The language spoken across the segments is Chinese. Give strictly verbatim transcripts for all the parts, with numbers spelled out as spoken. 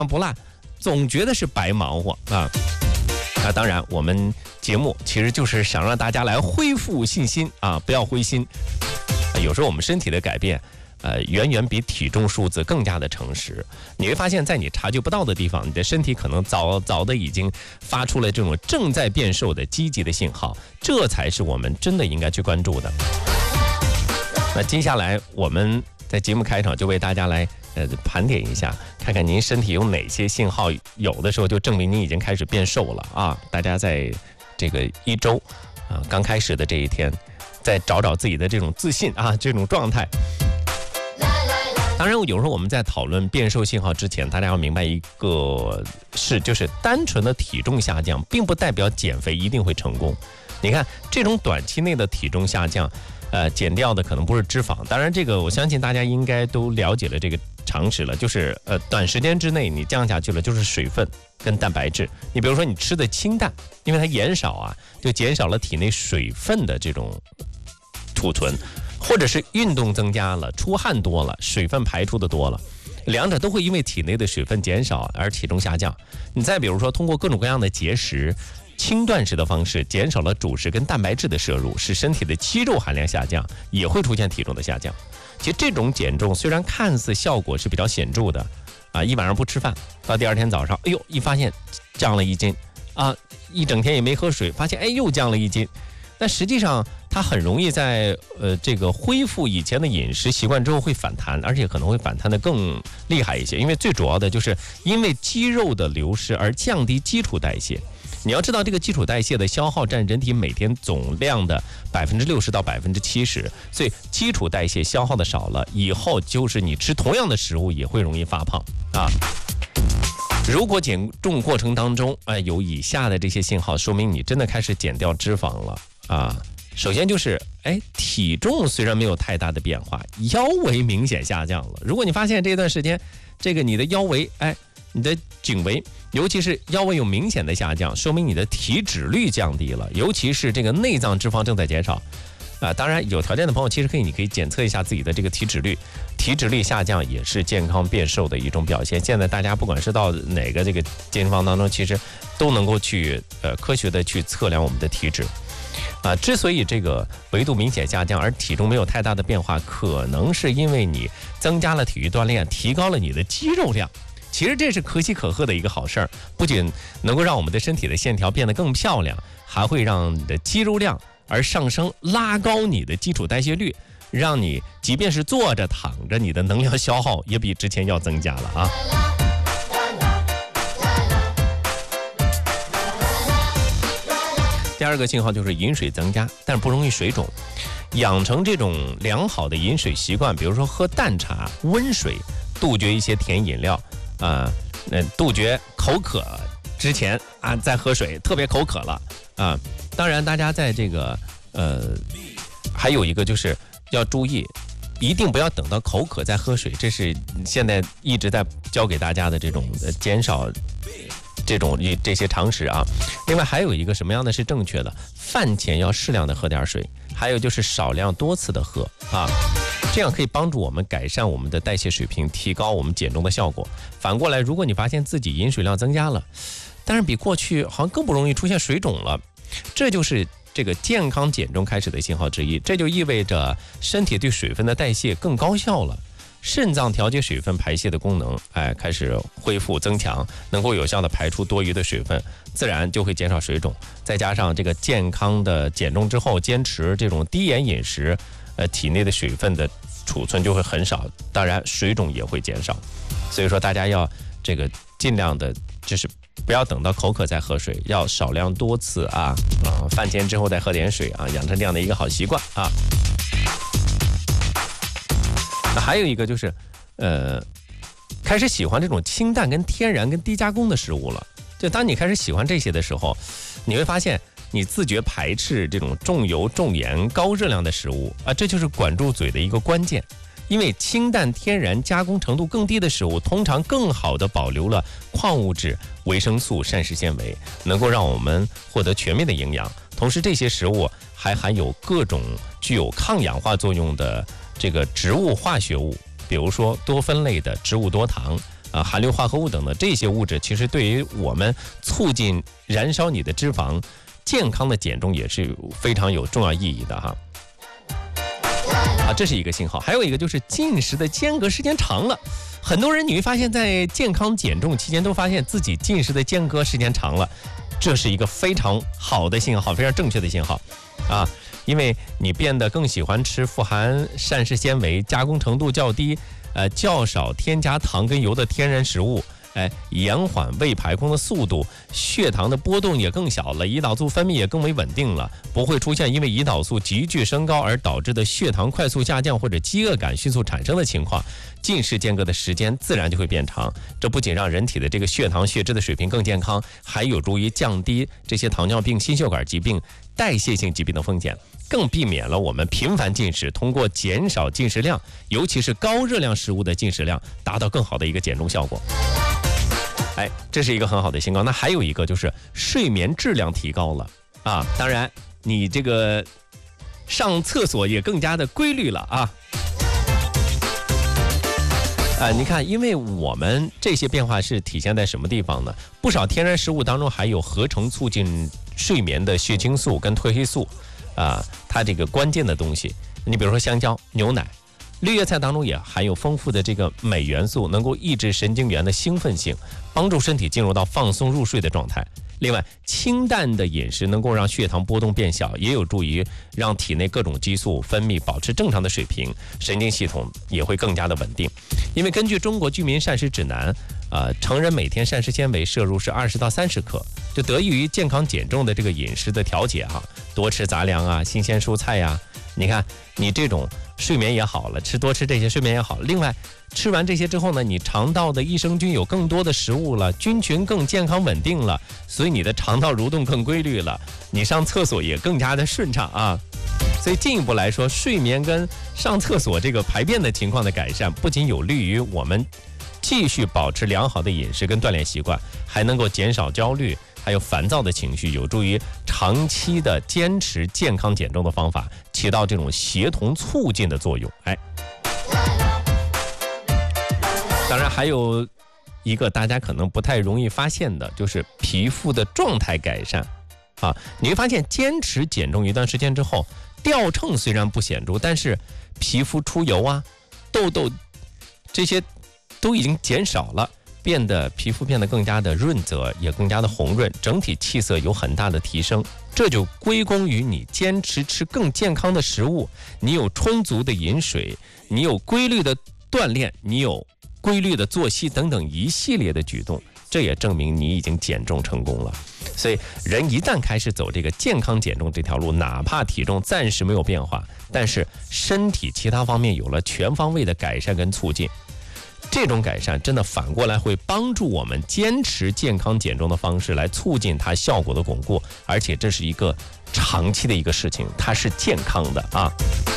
不落，总觉得是白忙活啊。那当然，我们节目其实就是想让大家来恢复信心啊，不要灰心。有时候我们身体的改变。呃，远远比体重数字更加的诚实。你会发现在你察觉不到的地方，你的身体可能早早的已经发出了这种正在变瘦的积极的信号，这才是我们真的应该去关注的。那接下来我们在节目开场就为大家来呃盘点一下，看看您身体有哪些信号，有的时候就证明您已经开始变瘦了啊！大家在这个一周啊刚开始的这一天，再找找自己的这种自信啊，这种状态。当然，有时候我们在讨论变瘦信号之前，大家要明白一个事，就是单纯的体重下降，并不代表减肥一定会成功。你看，这种短期内的体重下降，呃，减掉的可能不是脂肪。当然，这个我相信大家应该都了解了这个常识了，就是呃，短时间之内你降下去了，就是水分跟蛋白质。你比如说你吃的清淡，因为它盐少啊，就减少了体内水分的这种储存。或者是运动增加了，出汗多了，水分排出的多了，两者都会因为体内的水分减少而体重下降。你再比如说，通过各种各样的节食、轻断食的方式，减少了主食跟蛋白质的摄入，使身体的肌肉含量下降，也会出现体重的下降。其实这种减重虽然看似效果是比较显著的，啊，一晚上不吃饭，到第二天早上，哎呦，一发现降了一斤，啊，一整天也没喝水，发现哎又降了一斤。但实际上，它很容易在呃这个恢复以前的饮食习惯之后会反弹，而且可能会反弹得更厉害一些。因为最主要的就是因为肌肉的流失而降低基础代谢。你要知道，这个基础代谢的消耗占人体每天总量的百分之六十到百分之七十，所以基础代谢消耗的少了，以后就是你吃同样的食物也会容易发胖啊。如果减重过程当中，哎、呃，有以下的这些信号，说明你真的开始减掉脂肪了。啊，首先就是，哎，体重虽然没有太大的变化，腰围明显下降了。如果你发现这段时间，这个你的腰围，哎，你的颈围，尤其是腰围有明显的下降，说明你的体脂率降低了，尤其是这个内脏脂肪正在减少。啊，当然有条件的朋友，其实可以，你可以检测一下自己的这个体脂率，体脂率下降也是健康变瘦的一种表现。现在大家不管是到哪个这个健身房当中，其实都能够去呃科学的去测量我们的体脂。啊，之所以这个维度明显下降，而体重没有太大的变化，可能是因为你增加了体育锻炼，提高了你的肌肉量。其实这是可喜可贺的一个好事儿，不仅能够让我们的身体的线条变得更漂亮，还会让你的肌肉量而上升，拉高你的基础代谢率，让你即便是坐着躺着，你的能量消耗也比之前要增加了啊。第二个信号就是饮水增加，但是不容易水肿。养成这种良好的饮水习惯，比如说喝淡茶、温水，杜绝一些甜饮料啊，呃，杜绝口渴之前啊再喝水，特别口渴了啊。当然，大家在这个呃，还有一个就是要注意，一定不要等到口渴再喝水，这是现在一直在教给大家的这种呃减少。这种这些常识啊，另外还有一个什么样的是正确的？饭前要适量的喝点水，还有就是少量多次的喝啊，这样可以帮助我们改善我们的代谢水平，提高我们减重的效果。反过来，如果你发现自己饮水量增加了，但是比过去好像更不容易出现水肿了，这就是这个健康减重开始的信号之一。这就意味着身体对水分的代谢更高效了。肾脏调节水分排泄的功能，哎，开始恢复增强，能够有效的排出多余的水分，自然就会减少水肿。再加上这个健康的减重之后，坚持这种低盐饮食，呃，体内的水分的储存就会很少，当然水肿也会减少。所以说大家要这个尽量的，就是不要等到口渴再喝水，要少量多次啊啊，饭前之后再喝点水啊，养成这样的一个好习惯啊。那还有一个就是，呃，开始喜欢这种清淡、跟天然、跟低加工的食物了。就当你开始喜欢这些的时候，你会发现你自觉排斥这种重油、重盐、高热量的食物啊，这就是管住嘴的一个关键。因为清淡、天然、加工程度更低的食物，通常更好的保留了矿物质、维生素、膳食纤维，能够让我们获得全面的营养。同时，这些食物还含有各种具有抗氧化作用的这个植物化学物，比如说多酚类的植物多糖、 啊、含硫化合物等等这些物质，其实对于我们促进燃烧你的脂肪、健康的减重也是非常有重要意义的哈。啊，这是一个信号。还有一个就是进食的间隔时间长了，很多人你会发现在健康减重期间都发现自己进食的间隔时间长了，这是一个非常好的信号，非常正确的信号啊。因为你变得更喜欢吃富含膳食纤维、加工程度较低、呃较少添加糖跟油的天然食物，哎，延缓胃排空的速度，血糖的波动也更小了，胰岛素分泌也更为稳定了，不会出现因为胰岛素急剧升高而导致的血糖快速下降或者饥饿感迅速产生的情况。进食间隔的时间自然就会变长，这不仅让人体的这个血糖血脂的水平更健康，还有助于降低这些糖尿病、心血管疾病、代谢性疾病的风险，更避免了我们频繁进食，通过减少进食量，尤其是高热量食物的进食量，达到更好的一个减重效果。哎，这是一个很好的信号。那还有一个就是睡眠质量提高了啊，当然你这个上厕所也更加的规律了啊。啊，你看，因为我们这些变化是体现在什么地方呢？不少天然食物当中含有合成促进睡眠的血清素跟褪黑素，啊，它这个关键的东西。你比如说香蕉、牛奶。绿叶菜当中也含有丰富的这个镁元素，能够抑制神经元的兴奋性，帮助身体进入到放松入睡的状态。另外，清淡的饮食能够让血糖波动变小，也有助于让体内各种激素分泌保持正常的水平，神经系统也会更加的稳定。因为根据中国居民膳食指南，呃，成人每天膳食纤维摄入是二十到三十克，就得益于健康减重的这个饮食的调节哈、啊，多吃杂粮啊，新鲜蔬菜呀、啊。你看，你这种睡眠也好了，吃多吃这些睡眠也好。另外，吃完这些之后呢，你肠道的益生菌有更多的食物了，菌群更健康稳定了，所以你的肠道蠕动更规律了，你上厕所也更加的顺畅啊。所以进一步来说，睡眠跟上厕所这个排便的情况的改善，不仅有利于我们继续保持良好的饮食跟锻炼习惯，还能够减少焦虑还有烦躁的情绪，有助于长期的坚持健康减重的方法，起到这种协同促进的作用。哎，当然还有一个大家可能不太容易发现的，就是皮肤的状态改善啊。你会发现坚持减重一段时间之后，掉秤虽然不显著，但是皮肤出油啊、痘痘这些都已经减少了，变得皮肤变得更加的润泽，也更加的红润，整体气色有很大的提升。这就归功于你坚持吃更健康的食物，你有充足的饮水，你有规律的锻炼，你有规律的作息等等一系列的举动，这也证明你已经减重成功了。所以人一旦开始走这个健康减重这条路，哪怕体重暂时没有变化，但是身体其他方面有了全方位的改善跟促进，这种改善真的反过来会帮助我们坚持健康减重的方式，来促进它效果的巩固，而且这是一个长期的一个事情，它是健康的啊。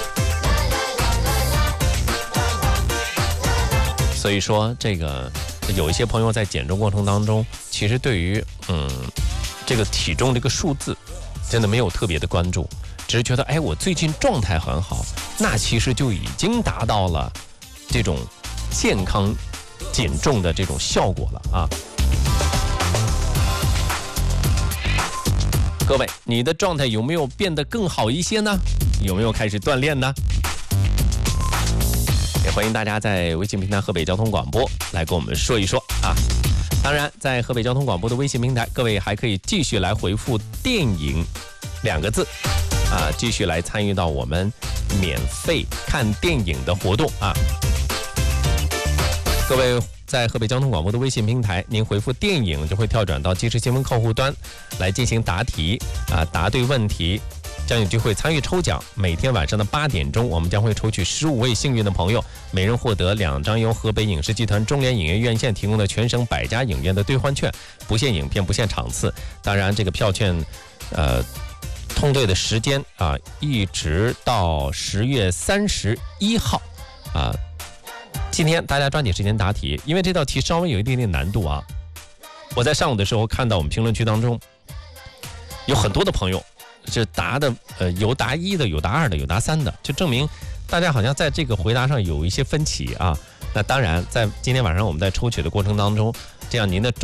所以说这个有一些朋友在减重过程当中，其实对于嗯这个体重这个数字真的没有特别的关注，只是觉得哎我最近状态很好，那其实就已经达到了这种健康减重的这种效果了啊！各位，你的状态有没有变得更好一些呢？有没有开始锻炼呢？也欢迎大家在微信平台河北交通广播来跟我们说一说啊！当然，在河北交通广播的微信平台，各位还可以继续来回复“电影”两个字啊，继续来参与到我们免费看电影的活动啊！各位在河北交通广播的微信平台，您回复电影就会跳转到即时新闻客户端来进行答题啊，答对问题将有机会参与抽奖。每天晚上的八点钟，我们将会抽取十五位幸运的朋友，每人获得两张由河北影视集团中联影业院线提供的全省百家影院的兑换券，不限影片，不限场次。当然，这个票券，呃，通兑的时间啊，一直到十月三十一号啊。今天大家抓紧时间答题，因为这道题稍微有一点点难度啊。我在上午的时候看到我们评论区当中有很多的朋友是答的，呃，有答一的，有答二的，有答三的，就证明大家好像在这个回答上有一些分歧啊。 那当然，在今天晚上我们在抽取的过程当中，这样您的